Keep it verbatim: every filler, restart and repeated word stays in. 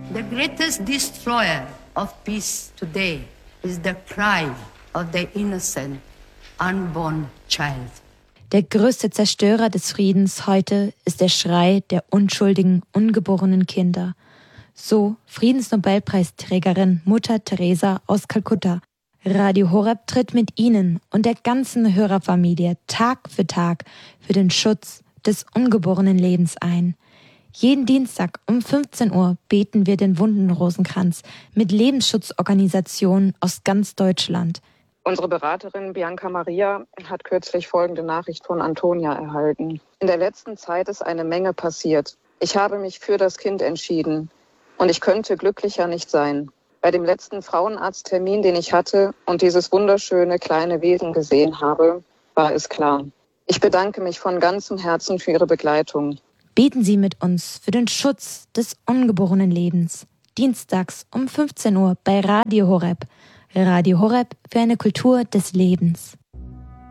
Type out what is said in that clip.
The greatest destroyer of peace today is the cry of the innocent, unborn child. Der größte Zerstörer des Friedens heute ist der Schrei der unschuldigen, ungeborenen Kinder. So Friedensnobelpreisträgerin Mutter Teresa aus Kalkutta. Radio Horeb tritt mit Ihnen und der ganzen Hörerfamilie Tag für Tag für den Schutz des ungeborenen Lebens ein. Jeden Dienstag um fünfzehn Uhr beten wir den Wundenrosenkranz mit Lebensschutzorganisationen aus ganz Deutschland. Unsere Beraterin Bianca Maria hat kürzlich folgende Nachricht von Antonia erhalten. In der letzten Zeit ist eine Menge passiert. Ich habe mich für das Kind entschieden und ich könnte glücklicher nicht sein. Bei dem letzten Frauenarzttermin, den ich hatte und dieses wunderschöne kleine Wesen gesehen habe, war es klar. Ich bedanke mich von ganzem Herzen für Ihre Begleitung. Beten Sie mit uns für den Schutz des ungeborenen Lebens. Dienstags um fünfzehn Uhr bei Radio Horeb. Radio Horeb für eine Kultur des Lebens.